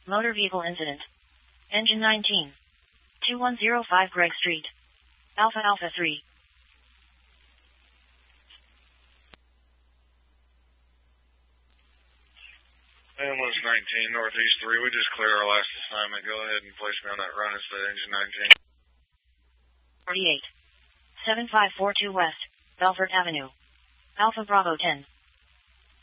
Motor vehicle incident. Engine 19. 2105 Greg Street. Alpha Alpha 3. Ambulance 19, Northeast 3. We just cleared our last assignment. Go ahead and place me on that run instead of engine 19. 48. 7542 West, Belfort Avenue. Alpha Bravo 10.